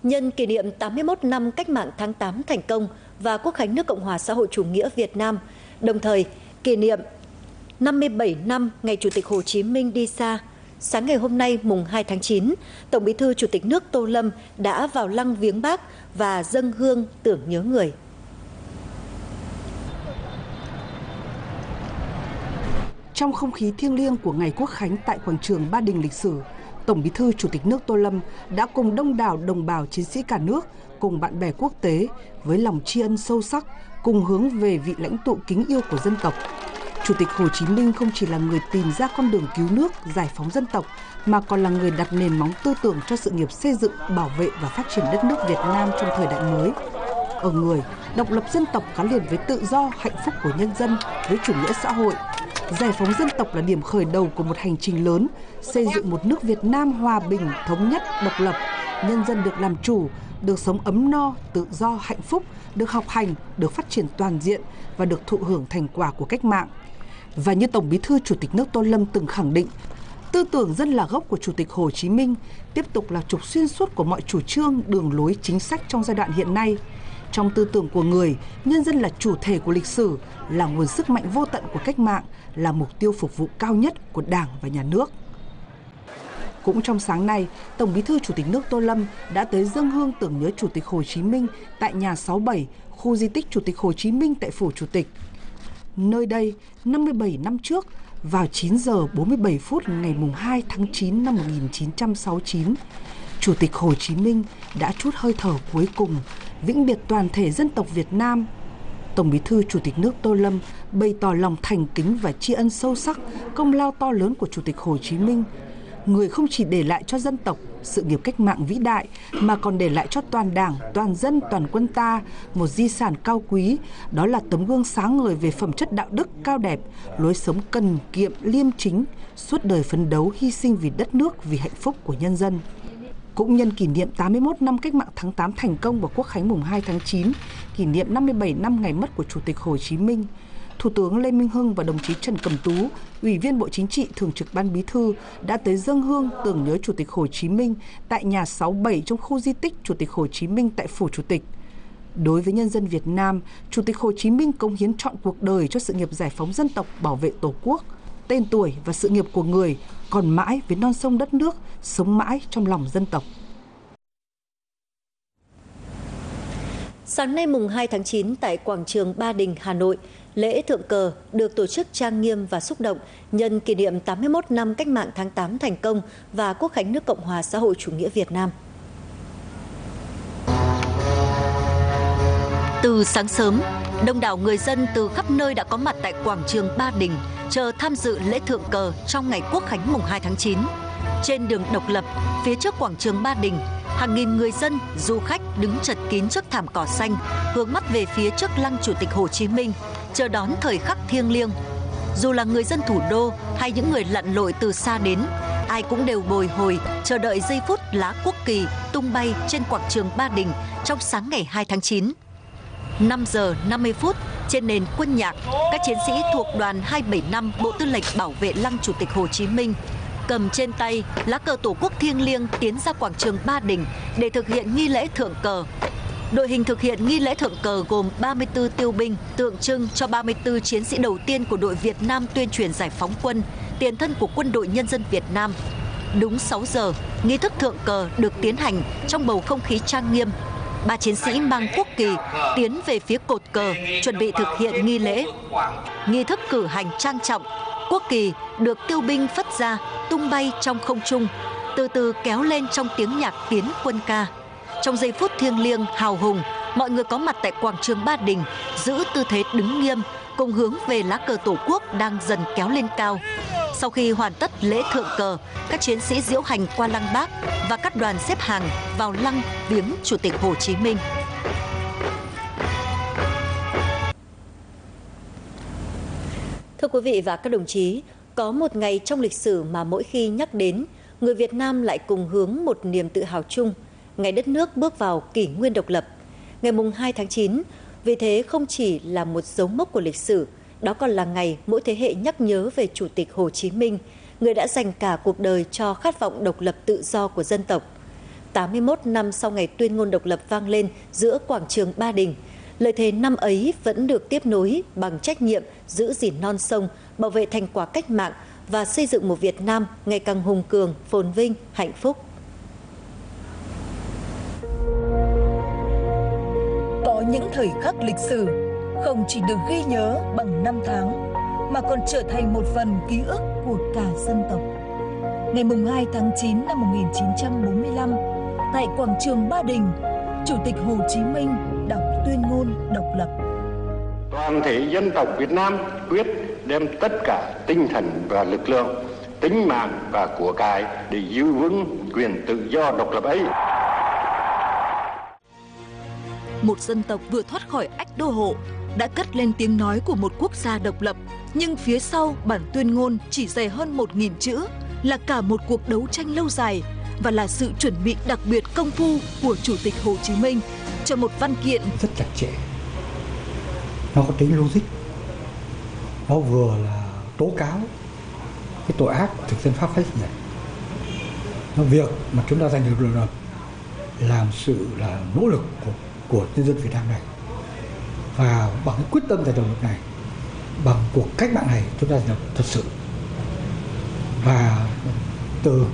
Nhân kỷ niệm 81 năm Cách mạng tháng 8 thành công và Quốc khánh nước Cộng hòa xã hội chủ nghĩa Việt Nam, đồng thời kỷ niệm 57 năm ngày Chủ tịch Hồ Chí Minh đi xa, sáng ngày hôm nay mùng 2 tháng 9, Tổng Bí thư Chủ tịch nước Tô Lâm đã vào lăng viếng Bác và dâng hương tưởng nhớ người. Trong không khí thiêng liêng của ngày Quốc khánh tại quảng trường Ba Đình lịch sử, Tổng Bí thư Chủ tịch nước Tô Lâm đã cùng đông đảo đồng bào chiến sĩ cả nước, cùng bạn bè quốc tế với lòng tri ân sâu sắc, cùng hướng về vị lãnh tụ kính yêu của dân tộc. Chủ tịch Hồ Chí Minh không chỉ là người tìm ra con đường cứu nước, giải phóng dân tộc, mà còn là người đặt nền móng tư tưởng cho sự nghiệp xây dựng, bảo vệ và phát triển đất nước Việt Nam trong thời đại mới. Ở người, độc lập dân tộc gắn liền với tự do, hạnh phúc của nhân dân, với chủ nghĩa xã hội. Giải phóng dân tộc là điểm khởi đầu của một hành trình lớn, xây dựng một nước Việt Nam hòa bình, thống nhất, độc lập, nhân dân được làm chủ, được sống ấm no, tự do, hạnh phúc, được học hành, được phát triển toàn diện và được thụ hưởng thành quả của cách mạng. Và như Tổng Bí thư Chủ tịch nước Tô Lâm từng khẳng định, tư tưởng dân là gốc của Chủ tịch Hồ Chí Minh tiếp tục là trục xuyên suốt của mọi chủ trương, đường lối, chính sách trong giai đoạn hiện nay. Trong tư tưởng của người, nhân dân là chủ thể của lịch sử, là nguồn sức mạnh vô tận của cách mạng, là mục tiêu phục vụ cao nhất của Đảng và Nhà nước. Cũng trong sáng nay, Tổng Bí thư Chủ tịch nước Tô Lâm đã tới dâng hương tưởng nhớ Chủ tịch Hồ Chí Minh tại nhà 67, khu di tích Chủ tịch Hồ Chí Minh tại Phủ Chủ tịch. Nơi đây, 57 năm trước, vào 9 giờ 47 phút ngày 2 tháng 9 năm 1969, Chủ tịch Hồ Chí Minh đã trút hơi thở cuối cùng, vĩnh biệt toàn thể dân tộc Việt Nam. Tổng Bí thư Chủ tịch nước Tô Lâm bày tỏ lòng thành kính và tri ân sâu sắc công lao to lớn của Chủ tịch Hồ Chí Minh. Người không chỉ để lại cho dân tộc sự nghiệp cách mạng vĩ đại, mà còn để lại cho toàn Đảng, toàn dân, toàn quân ta một di sản cao quý, đó là tấm gương sáng ngời về phẩm chất đạo đức cao đẹp, lối sống cần kiệm liêm chính, suốt đời phấn đấu hy sinh vì đất nước, vì hạnh phúc của nhân dân. Cũng nhân kỷ niệm 81 năm Cách mạng tháng 8 thành công và Quốc khánh mùng 2 tháng 9, kỷ niệm 57 năm ngày mất của Chủ tịch Hồ Chí Minh, Thủ tướng Lê Minh Hưng và đồng chí Trần Cẩm Tú, Ủy viên Bộ Chính trị, Thường trực Ban Bí thư đã tới dâng hương tưởng nhớ Chủ tịch Hồ Chí Minh tại nhà 67 trong khu di tích Chủ tịch Hồ Chí Minh tại Phủ Chủ tịch. Đối với nhân dân Việt Nam, Chủ tịch Hồ Chí Minh cống hiến trọn cuộc đời cho sự nghiệp giải phóng dân tộc, bảo vệ Tổ quốc. Tên tuổi và sự nghiệp của người còn mãi với non sông đất nước, sống mãi trong lòng dân tộc. Sáng nay mùng 2 tháng 9 tại quảng trường Ba Đình, Hà Nội, lễ thượng cờ được tổ chức trang nghiêm và xúc động nhân kỷ niệm 81 năm Cách mạng tháng 8 thành công và Quốc khánh nước Cộng hòa xã hội chủ nghĩa Việt Nam. Từ sáng sớm, đông đảo người dân từ khắp nơi đã có mặt tại quảng trường Ba Đình chờ tham dự lễ thượng cờ trong ngày Quốc khánh mùng 2 tháng 9. Trên đường Độc Lập, phía trước quảng trường Ba Đình, hàng nghìn người dân, du khách đứng chật kín trước thảm cỏ xanh, hướng mắt về phía trước lăng Chủ tịch Hồ Chí Minh, chờ đón thời khắc thiêng liêng. Dù là người dân thủ đô hay những người lặn lội từ xa đến, ai cũng đều bồi hồi chờ đợi giây phút lá quốc kỳ tung bay trên quảng trường Ba Đình trong sáng ngày 2 tháng 9. 5 giờ 50 phút, trên nền quân nhạc, các chiến sĩ thuộc đoàn 275 Bộ Tư lệnh Bảo vệ lăng Chủ tịch Hồ Chí Minh cầm trên tay lá cờ Tổ quốc thiêng liêng tiến ra quảng trường Ba Đình để thực hiện nghi lễ thượng cờ. Đội hình thực hiện nghi lễ thượng cờ gồm 34 tiêu binh, tượng trưng cho 34 chiến sĩ đầu tiên của đội Việt Nam tuyên truyền giải phóng quân, tiền thân của Quân đội Nhân dân Việt Nam. Đúng 6 giờ, nghi thức thượng cờ được tiến hành trong bầu không khí trang nghiêm. 3 chiến sĩ mang quốc kỳ tiến về phía cột cờ, chuẩn bị thực hiện nghi lễ. Nghi thức cử hành trang trọng, quốc kỳ được tiêu binh phất ra, tung bay trong không trung, từ từ kéo lên trong tiếng nhạc tiến quân ca. Trong giây phút thiêng liêng hào hùng, mọi người có mặt tại quảng trường Ba Đình giữ tư thế đứng nghiêm, cùng hướng về lá cờ Tổ quốc đang dần kéo lên cao. Sau khi hoàn tất lễ thượng cờ, các chiến sĩ diễu hành qua lăng Bác và các đoàn xếp hàng vào lăng viếng Chủ tịch Hồ Chí Minh. Thưa quý vị và các đồng chí, có một ngày trong lịch sử mà mỗi khi nhắc đến, người Việt Nam lại cùng hướng một niềm tự hào chung, ngày đất nước bước vào kỷ nguyên độc lập, ngày mùng 2 tháng 9. Vì thế không chỉ là một dấu mốc của lịch sử, đó còn là ngày mỗi thế hệ nhắc nhớ về Chủ tịch Hồ Chí Minh, người đã dành cả cuộc đời cho khát vọng độc lập tự do của dân tộc. 81 năm sau ngày tuyên ngôn độc lập vang lên giữa quảng trường Ba Đình, lời thề năm ấy vẫn được tiếp nối bằng trách nhiệm giữ gìn non sông, bảo vệ thành quả cách mạng và xây dựng một Việt Nam ngày càng hùng cường, phồn vinh, hạnh phúc. Có những thời khắc lịch sử không chỉ được ghi nhớ bằng năm tháng mà còn trở thành một phần ký ức của cả dân tộc. Ngày 2 tháng 9 năm 1945, tại quảng trường Ba Đình, Chủ tịch Hồ Chí Minh đọc tuyên ngôn độc lập. Toàn thể dân tộc Việt Nam quyết đem tất cả tinh thần và lực lượng, tính mạng và của cải để giữ vững quyền tự do độc lập ấy. Một dân tộc vừa thoát khỏi ách đô hộ đã cất lên tiếng nói của một quốc gia độc lập, nhưng phía sau bản tuyên ngôn chỉ dày hơn 1.000 chữ là cả một cuộc đấu tranh lâu dài và là sự chuẩn bị đặc biệt công phu của Chủ tịch Hồ Chí Minh cho một văn kiện rất chặt chẽ. Nó có tính logic, nó vừa là tố cáo cái tội ác của thực dân Pháp hết này. Nó việc mà chúng ta giành được độc lập làm sự là nỗ lực của nhân dân Việt Nam này, và bằng cái quyết tâm giành độc lập này, bằng cuộc cách mạng này chúng ta giành thật sự. Và từ